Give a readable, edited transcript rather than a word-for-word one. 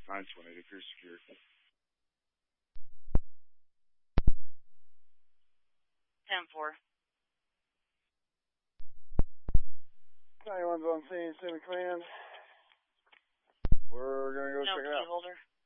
920, it appears secure. 10-4. 91's on scene, Semi Command. We're gonna go check it out. Holder.